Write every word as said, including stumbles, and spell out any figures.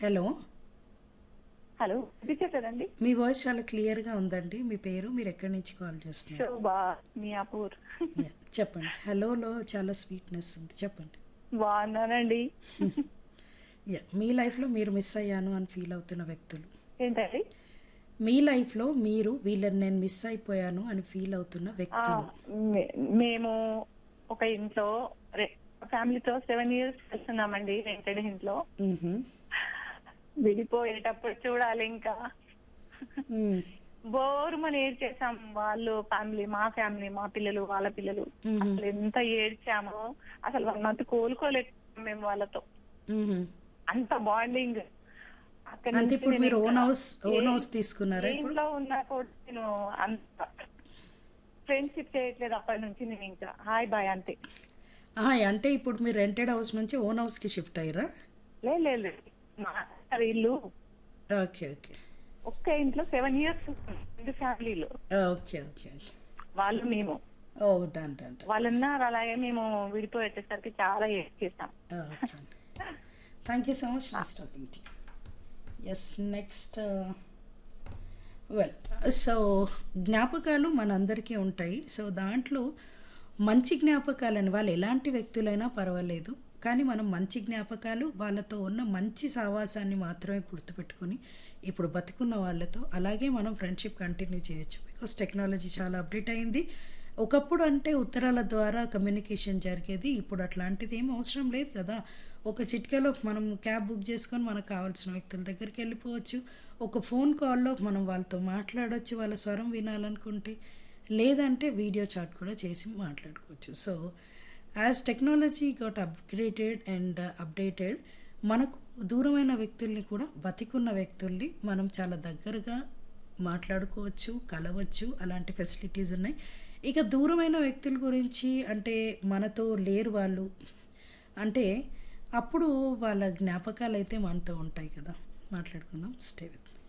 Hello. Hello వినిపించట్లేదండి. మీ voice చాలా క్లియర్‌గా ఉందండి. మీ పేరు, మీరు ఎక్కడి నుంచి కాల్ చేస్తున్నారు? శోభ మియాపూర్. యాహ్! చెప్పండి. హలోలో చాలా స్వీట్‌నెస్ ఉంది. చెప్పండి. బాగున్నానండి. యాహ్! మీ లైఫ్‌లో మీరు మిస్ అయ్యాను అని ఫీల్ అవుతున్న వ్యక్తులు. ఏంటండి? మీ లైఫ్‌లో మీరు వీళ్ళని నేను మిస్ అయిపోయాను అని ఫీల్ అవుతున్న ఆ, వ్యక్తులు. మే- మేము ఒక ఇంట్లో ఫ్యామిలీతో సెవెన్ ఇయర్స్ వెళ్తున్నామండి రెంటెడ్ ఇంట్లో. హుహు. విడిపోయేటప్పుడు చూడాలి ఇంకా. హ్మ్. బోరు మన ఏడ్చేసాం. వాళ్ళు ఫ్యామిలీ, మా ఫ్యామిలీ, మా పిల్లలు, వాళ్ళ పిల్లలు. హుహు. అసలు ఎంత ఏడ్చామో, అసలు వన్ మంత్ కోలుకోలేకపోయాం మేము వాళ్ళతో. హుహు. అంత బాండింగ్. అక్కడి అంటే నుంచి ఇప్పుడు నేను మీరు ఇంకా ఓన్ హౌస్ ఏ ఓన్ హౌస్ తీసుకున్నారా ఏ ఇప్పుడు? ఇంట్లో ఉన్నా కూడా నేను అంత ఫ్రెండ్షిప్ చేయట్లేదు. అప్పటి నుంచి నేను ఇంకా హాయ్ బాయ్ అంతే. ఆహా! అంటే ఇప్పుడు మీరు రెంటెడ్ హౌస్ నుంచి ఓన్ హౌస్‌కి షిఫ్ట్ అయ్యిర్రా? లేదు లేదు లేదు. మా ఇల్లు ఓకే. ఓకే. ఒక్క ఇంట్లో సెవెన్ ఇయర్స్ రెండు ఫ్యామిలీలు, ఓకే. ఓకే. వాళ్ళు మేము. ఓహ్! డన్. డన్. డన్. వాళ్ళున్నారు, అలాగే మేము విడిపోయి వచ్చేసరికి చాలా ఏడ్ చేసాం. Okay. Thank you so much. Nice talking to you. Yes next well so జ్ఞాపకాలు మనందరికీ ఉంటాయి. సో దాంట్లో మంచి జ్ఞాపకాలని వాళ్ళు ఎలాంటి వ్యక్తులైనా పర్వాలేదు, కానీ మనం మంచి జ్ఞాపకాలు వాళ్ళతో ఉన్న మంచి సావాసాన్ని మాత్రమే గుర్తుపెట్టుకొని ఇప్పుడు బతికున్న వాళ్ళతో అలాగే మనం ఫ్రెండ్షిప్ కంటిన్యూ చేయొచ్చు. బికాస్ టెక్నాలజీ చాలా అప్డేట్ అయింది. ఒకప్పుడు అంటే ఉత్తరాల ద్వారా కమ్యూనికేషన్ జరిగేది. ఇప్పుడు అట్లాంటిది ఏం అవసరం లేదు కదా. ఒక చిటికెలో మనం క్యాబ్ బుక్ చేసుకొని మనకు కావాల్సిన వ్యక్తుల దగ్గరికి వెళ్ళిపోవచ్చు. ఒక ఫోన్ కాల్లో మనం వాళ్ళతో మాట్లాడొచ్చు, వాళ్ళ స్వరం వినాలనుకుంటే. లేదంటే వీడియో చాట్ కూడా చేసి మాట్లాడుకోవచ్చు. So as technology got upgraded and updated, మనకు దూరమైన వ్యక్తుల్ని కూడా బతికున్న వ్యక్తుల్ని మనం చాలా దగ్గరగా మాట్లాడుకోవచ్చు, కలవచ్చు. అలాంటి ఫెసిలిటీస్ ఉన్నాయి. ఇక దూరమైన వ్యక్తుల గురించి అంటే మనతో లేరు వాళ్ళు అంటే అప్పుడు వాళ్ళ జ్ఞాపకాలు అయితే మనతో ఉంటాయి కదా. మాట్లాడుకుందాం. Stay with